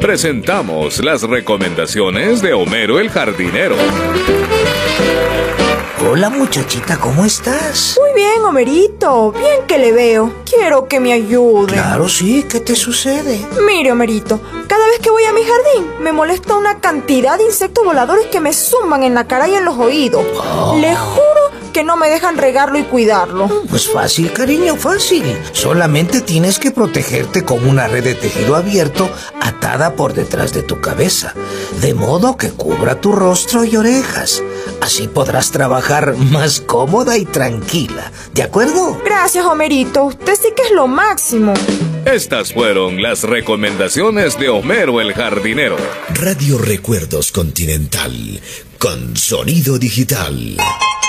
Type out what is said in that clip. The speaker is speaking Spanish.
presentamos las recomendaciones de Homero el jardinero. Hola muchachita, ¿cómo estás? Muy bien, Homerito, bien que le veo. Quiero que me ayude. Claro, sí, ¿qué te sucede? Mire, Homerito, cada vez que voy a mi jardín me molesta una cantidad de insectos voladores que me zumban en la cara y en los oídos. Le juro que no me dejan regarlo y cuidarlo. Pues fácil, cariño, fácil. Solamente tienes que protegerte con una red de tejido abierto atada por detrás de tu cabeza, de modo que cubra tu rostro y orejas. Así podrás trabajar más cómoda y tranquila, ¿de acuerdo? Gracias, Homerito, usted sí que es lo máximo. Estas fueron las recomendaciones de Homero el jardinero. Radio Recuerdos Continental, con sonido digital.